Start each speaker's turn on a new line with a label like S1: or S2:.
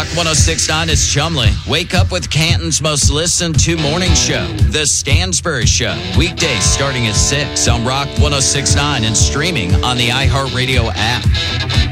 S1: Rock 106.9, it's Chumley. Wake up with Canton's most listened to morning show, The Stansbury Show. Weekdays starting at 6 on Rock 106.9 and streaming on the iHeartRadio app.